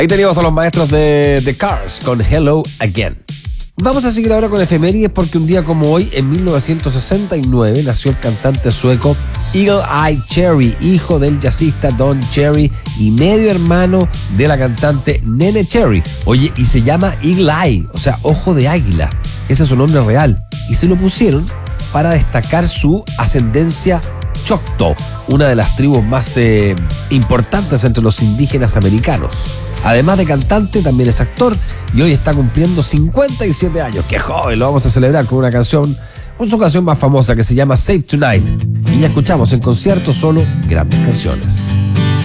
Ahí teníamos a los maestros de The Cars con Hello Again. Vamos a seguir ahora con efemérides porque un día como hoy, en 1969, nació el cantante sueco Eagle Eye Cherry, hijo del jazzista Don Cherry y medio hermano de la cantante Nene Cherry. Oye, y se llama Eagle Eye, o sea, ojo de águila. Ese es su nombre real. Y se lo pusieron para destacar su ascendencia Choctaw, una de las tribus más importantes entre los indígenas americanos. Además de cantante, también es actor y hoy está cumpliendo 57 años. ¡Qué joven! Lo vamos a celebrar con una canción, su canción más famosa que se llama Save Tonight. Y ya escuchamos en concierto solo grandes canciones.